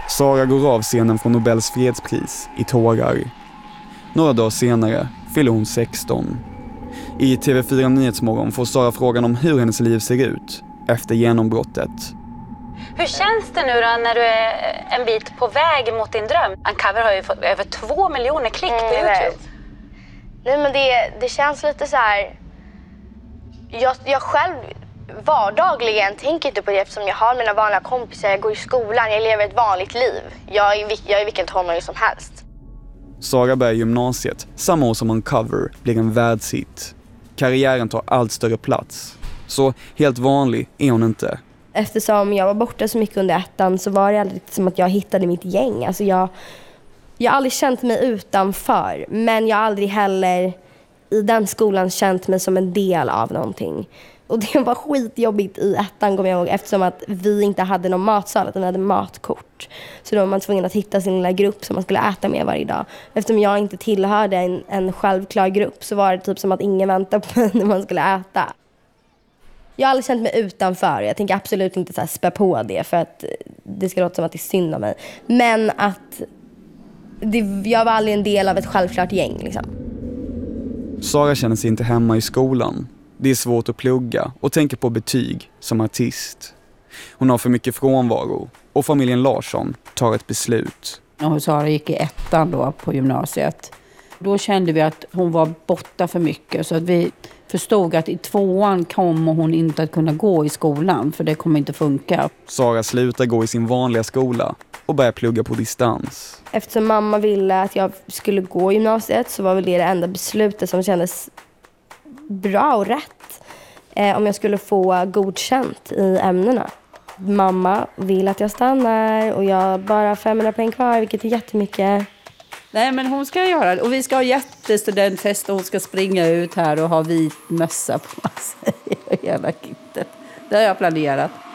Sara går av scenen från Nobels fredspris i tårar. Några dagar senare fyller hon 16. I TV4 Nyhetsmorgon får Sara frågan om hur hennes liv ser ut efter genombrottet. Hur känns det nu då när du är en bit på väg mot din dröm? Uncover har ju fått över 2 miljoner klick på YouTube. Nej, men det känns lite så här. Jag själv vardagligen tänker inte på det eftersom jag har mina vanliga kompisar, jag går i skolan, jag lever ett vanligt liv. Jag är vilken tonåring som helst. Sara börjar gymnasiet, samma år som Uncover blir en världshit. Karriären tar allt större plats. Så helt vanlig är hon inte. Eftersom jag var borta så mycket under ettan så var det aldrig som att jag hittade mitt gäng. Alltså jag har aldrig känt mig utanför, men jag har aldrig heller i den skolan känt mig som en del av någonting. Och det var skitjobbigt i ettan, kommer jag ihåg, eftersom att vi inte hade någon matsal, utan vi hade matkort. Så då var man tvungen att hitta sin lilla grupp som man skulle äta med varje dag. Eftersom jag inte tillhörde en självklar grupp så var det typ som att ingen väntade på mig när man skulle äta. Jag har aldrig känt mig utanför. Jag tänker absolut inte så här spä på det för att det ska låta som att det är synd om mig. Men att jag var aldrig en del av ett självklart gäng liksom. Sara känner sig inte hemma i skolan. Det är svårt att plugga och tänker på betyg som artist. Hon har för mycket frånvaro och familjen Larsson tar ett beslut. När Sara gick i ettan då på gymnasiet, då kände vi att hon var borta för mycket. Så att vi förstod att i 2:an kommer hon inte att kunna gå i skolan för det kommer inte funka. Sara slutar gå i sin vanliga skola och börjar plugga på distans. Eftersom mamma ville att jag skulle gå i gymnasiet så var väl det enda beslutet som kändes bra och rätt. Om jag skulle få godkänt i ämnena. Mamma vill att jag stannar och jag har bara 500 poäng kvar, vilket är jättemycket. Nej, men hon ska göra det. Och vi ska ha jättestudentfest och hon ska springa ut här och ha vit mössa på sig och hela kittet. Det har jag planerat.